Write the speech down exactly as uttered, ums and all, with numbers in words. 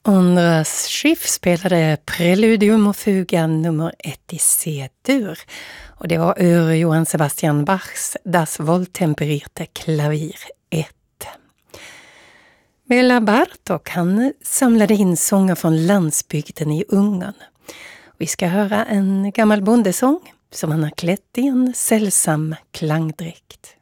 Andras Schiff spelade Preludium och fuga nummer ett i C-dur. Och det var ur Johann Sebastian Bachs Das Wohltemperierte Klavier ett. Bela Bartok, han samlade in sånger från landsbygden i Ungern. Vi ska höra en gammal bondesång som han har klätt i en sällsam klangdräkt.